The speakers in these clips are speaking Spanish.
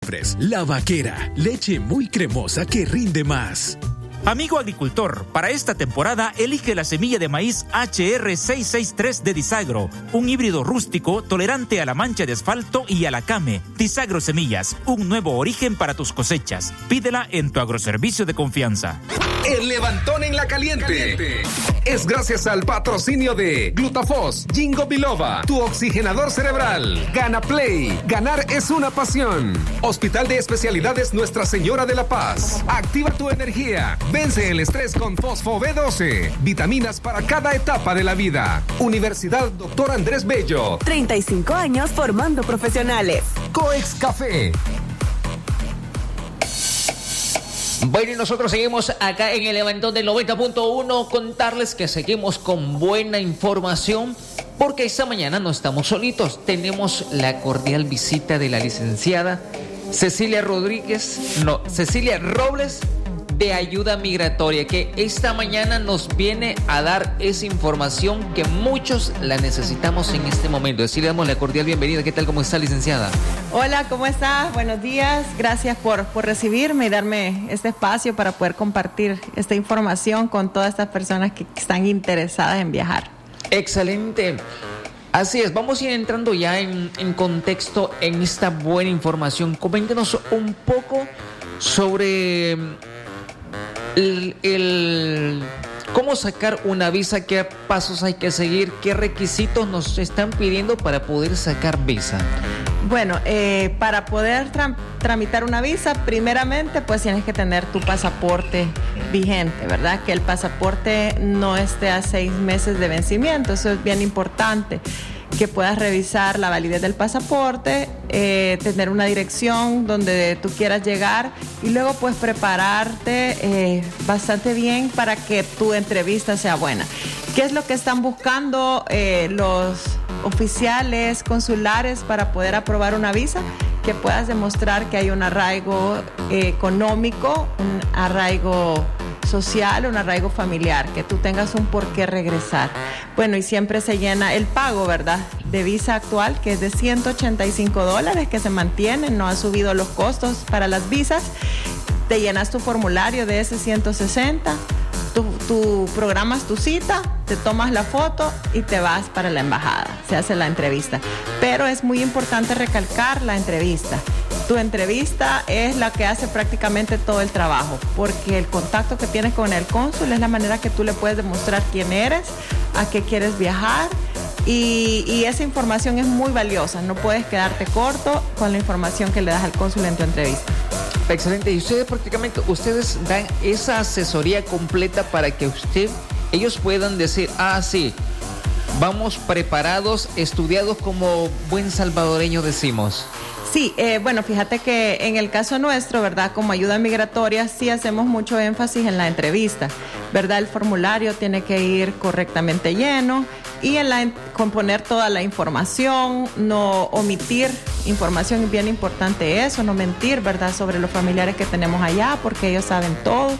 Fresh, la vaquera, leche muy cremosa que rinde más. Amigo agricultor, para esta temporada elige la semilla de maíz HR663 de Disagro, un híbrido rústico tolerante a la mancha de asfalto y a la came. Disagro Semillas, un nuevo origen para tus cosechas. Pídela en tu agroservicio de confianza. El levantón en la caliente es gracias al patrocinio de Glutafos, Ginkgo Biloba, tu oxigenador cerebral. Gana Play, ganar es una pasión. Hospital de Especialidades Nuestra Señora de la Paz. Activa tu energía. Vence el estrés con Fosfo B12. Vitaminas para cada etapa de la vida. Universidad Dr. Andrés Bello. 35 años formando profesionales. Coex Café. Bueno, y nosotros seguimos acá en el Levantón del 90.1. Contarles que seguimos con buena información, porque esta mañana no estamos solitos. Tenemos la cordial visita de la licenciada Cecilia Robles, de Ayuda Migratoria, que esta mañana nos viene a dar esa información que muchos la necesitamos en este momento. Así le damos la cordial bienvenida. ¿Qué tal? ¿Cómo está, licenciada? Hola, ¿cómo estás? Buenos días. Gracias por recibirme y darme este espacio para poder compartir esta información con todas estas personas que están interesadas en viajar. Excelente. Así es, vamos a ir entrando ya en contexto en esta buena información. Coméntenos un poco sobre cómo sacar una visa, qué pasos hay que seguir, qué requisitos nos están pidiendo para poder sacar visa. Bueno, para poder tramitar una visa, primeramente pues tienes que tener tu pasaporte vigente, ¿verdad? Que el pasaporte no esté a 6 meses de vencimiento. Eso es bien importante, que puedas revisar la validez del pasaporte, tener una dirección donde tú quieras llegar y luego pues prepararte bastante bien para que tu entrevista sea buena. ¿Qué es lo que están buscando los oficiales consulares para poder aprobar una visa? Que puedas demostrar que hay un arraigo económico, un arraigo social, un arraigo familiar, que tú tengas un por qué regresar. Bueno, y siempre se llena el pago, ¿verdad?, de visa actual, que es de $185, que se mantiene, no ha subido los costos para las visas. Te llenas tu formulario de ese 160, tú programas tu cita, te tomas la foto y te vas para la embajada, se hace la entrevista. Pero es muy importante recalcar la entrevista. Tu entrevista es la que hace prácticamente todo el trabajo, porque el contacto que tienes con el cónsul es la manera que tú le puedes demostrar quién eres, a qué quieres viajar, y esa información es muy valiosa. No puedes quedarte corto con la información que le das al cónsul en tu entrevista. Excelente. Y ustedes dan esa asesoría completa para que ellos puedan decir, sí, vamos preparados, estudiados, como buen salvadoreño decimos. Sí, bueno, fíjate que en el caso nuestro, ¿verdad?, como ayuda migratoria, sí hacemos mucho énfasis en la entrevista, ¿verdad? El formulario tiene que ir correctamente lleno y componer toda la información, no omitir información, es bien importante eso, no mentir, ¿verdad?, sobre los familiares que tenemos allá, porque ellos saben todo.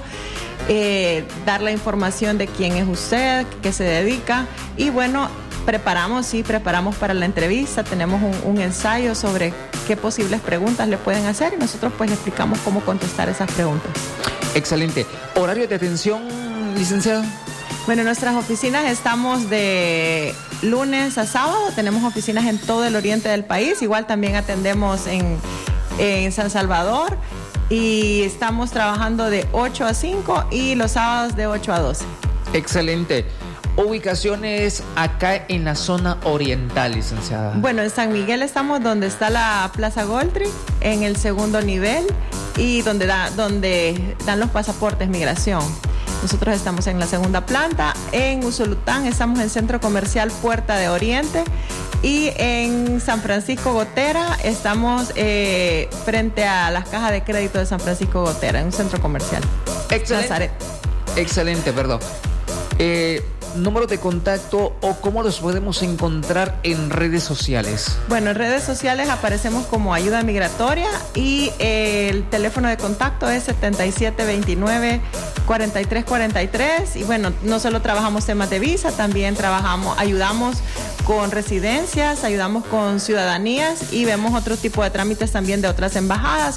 Dar la información de quién es usted, qué se dedica, y bueno, preparamos para la entrevista. Tenemos un ensayo sobre qué posibles preguntas le pueden hacer y nosotros pues le explicamos cómo contestar esas preguntas. Excelente. ¿Horario de atención, licenciada? Bueno, en nuestras oficinas estamos de lunes a sábado, tenemos oficinas en todo el oriente del país, igual también atendemos en San Salvador, y estamos trabajando de 8 a 5 y los sábados de 8 a 12. Excelente. Ubicaciones acá en la zona oriental, licenciada. Bueno, en San Miguel estamos donde está la Plaza Goltry, en el segundo nivel, y donde dan los pasaportes migración. Nosotros estamos en la segunda planta. En Usulután estamos en el Centro Comercial Puerta de Oriente, y en San Francisco Gotera estamos frente a las cajas de crédito de San Francisco Gotera, en un centro comercial. Excelente. Nazaret. Excelente, perdón. Número de contacto o cómo los podemos encontrar en redes sociales. Bueno, en redes sociales aparecemos como Ayuda Migratoria y el teléfono de contacto es 7729-4343. Y bueno, no solo trabajamos temas de visa, también ayudamos con residencias, ayudamos con ciudadanías y vemos otro tipo de trámites también de otras embajadas,